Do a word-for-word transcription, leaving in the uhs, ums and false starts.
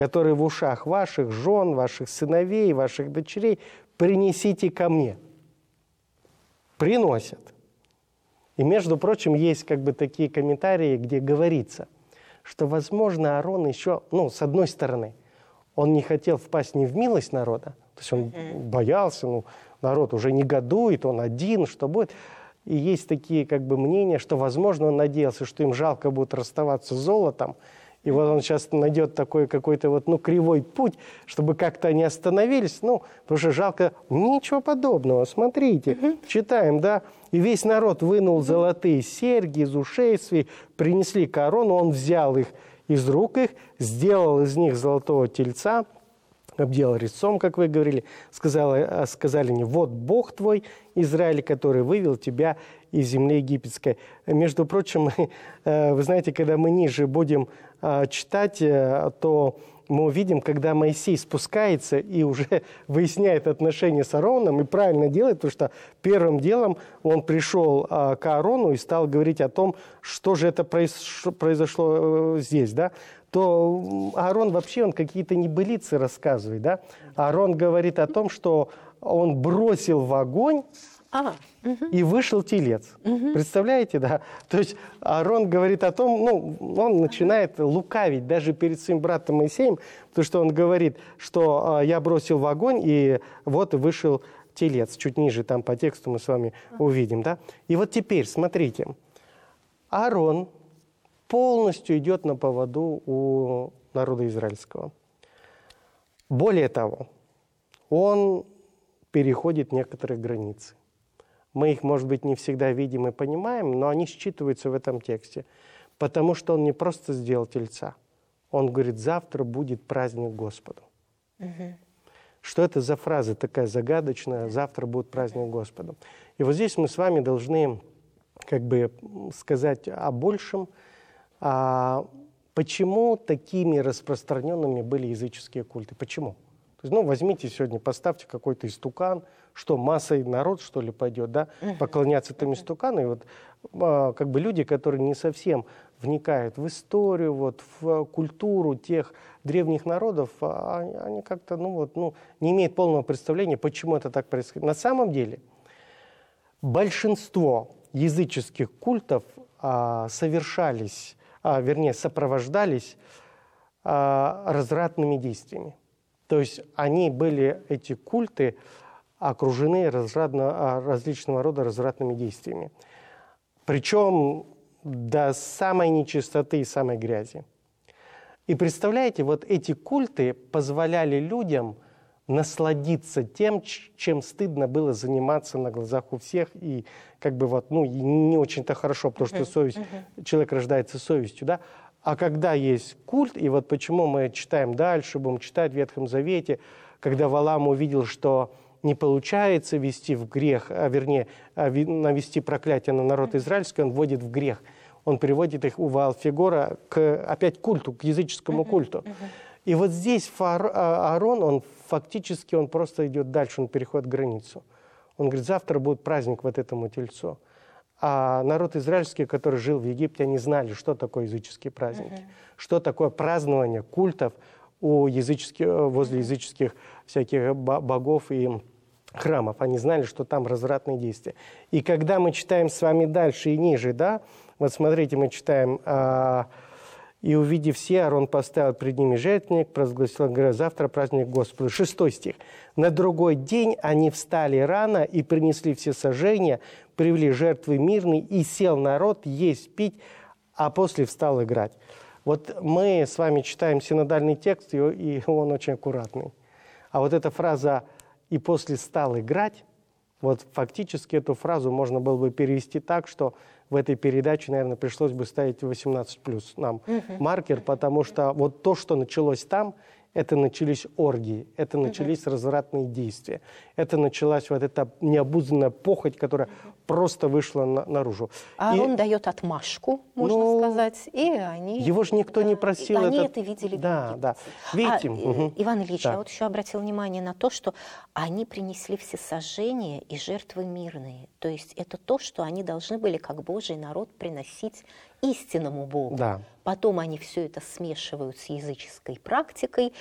которые в ушах ваших жен, ваших сыновей, ваших дочерей, принесите ко мне. Приносят. И, между прочим, есть как бы такие комментарии, где говорится, что, возможно, Аарон еще, ну, с одной стороны, он не хотел впасть не в милость народа, то есть он mm-hmm. боялся, ну, народ уже негодует, он один, что будет. И есть такие как бы мнения, что, возможно, он надеялся, что им жалко будет расставаться с золотом, и вот он сейчас найдет такой какой-то вот, ну, кривой путь, чтобы как-то они остановились. Ну, потому что жалко. Ничего подобного. Смотрите, mm-hmm. читаем, да. И весь народ вынул mm-hmm. золотые серьги из ушей своих, принесли корону, он взял их из рук их, сделал из них золотого тельца, обделал резцом, как вы говорили, сказали, сказали мне, вот Бог твой, Израиль, который вывел тебя из земли египетской. Между прочим, вы знаете, когда мы ниже будем читать, то мы увидим, когда Моисей спускается и уже выясняет отношения с Аароном, и правильно делает, потому что первым делом он пришел к Аарону и стал говорить о том, что же это произошло здесь, да, то Аарон вообще, он какие-то небылицы рассказывает, да. Аарон говорит о том, что он бросил в огонь, А, угу. и вышел телец. Угу. Представляете, да? То есть Аарон говорит о том, ну, он начинает лукавить даже перед своим братом Моисеем, потому что он говорит, что а, я бросил в огонь, и вот вышел телец. Чуть ниже там по тексту мы с вами увидим, да? И вот теперь, смотрите, Аарон полностью идет на поводу у народа израильского. Более того, он переходит некоторые границы. Мы их, может быть, не всегда видим и понимаем, но они считываются в этом тексте. Потому что он не просто сделал тельца. Он говорит, завтра будет праздник Господу. Угу. Что это за фраза такая загадочная? Завтра будет праздник Господу. И вот здесь мы с вами должны как бы сказать о большем. А почему такими распространенными были языческие культы? Почему? То есть, ну, возьмите сегодня, поставьте какой-то истукан, что массой народ, что ли, пойдет, да, uh-huh. поклоняться этому uh-huh. истукану. И вот а, как бы люди, которые не совсем вникают в историю, вот, в культуру тех древних народов, а, они как-то, ну, вот, ну, не имеют полного представления, почему это так происходит. На самом деле большинство языческих культов а, совершались, а, вернее, сопровождались а, развратными действиями. То есть они были, эти культы, окружены разрадно, различного рода развратными действиями. Причем до самой нечистоты и самой грязи. И представляете, вот эти культы позволяли людям насладиться тем, чем стыдно было заниматься на глазах у всех. И как бы вот, ну, не очень-то хорошо, потому что совесть, uh-huh. человек рождается совестью, да. А когда есть культ, и вот почему мы читаем дальше, будем читать в Ветхом Завете, когда Валаам увидел, что не получается вести в грех, а вернее, навести проклятие на народ израильский, он вводит в грех. Он приводит их у Ваал-Фегора к опять культу, к языческому культу. И вот здесь Аарон, он фактически, он просто идет дальше, он переходит границу. Он говорит, завтра будет праздник вот этому тельцу. А народ израильский, который жил в Египте, они знали, что такое языческие праздники, uh-huh. что такое празднование культов у языческих, возле uh-huh. языческих всяких богов и храмов. Они знали, что там развратные действия. И когда мы читаем с вами дальше и ниже, да, вот смотрите, мы читаем, а, и увидев все, Аарон поставил пред ними жертвенник, провозгласил, говоря, завтра праздник Господу. Шестой стих. На другой день они встали рано и принесли все сожжения, привели жертвы мирные, и сел народ есть, пить, а после встал играть. Вот мы с вами читаем синодальный текст, и он очень аккуратный. А вот эта фраза «и после стал играть», вот фактически эту фразу можно было бы перевести так, что в этой передаче, наверное, пришлось бы ставить восемнадцать плюс нам uh-huh. маркер, потому что вот то, что началось там, это начались оргии, это начались uh-huh. развратные действия, это началась вот эта необузданная похоть, которая uh-huh. просто вышла на, наружу. А и, он дает отмашку, можно ну, сказать, и они... Его же никто да, не просил. Они это, это видели. Да, да. Видите? А, угу. Иван Ильич, да. я вот еще обратил внимание на то, что они принесли все сожжения и жертвы мирные. То есть это то, что они должны были, как Божий народ, приносить истинному Богу. Да. Потом они все это смешивают с языческой практикой,